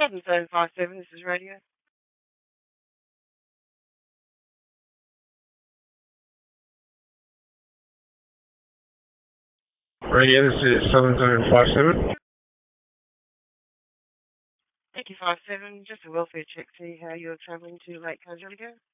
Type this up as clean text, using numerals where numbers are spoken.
Southern Zone 57, this is Radio. Radio, this is Southern Zone 57. Thank you, 57. Just a welfare check, see how you're travelling to Lake Angelica.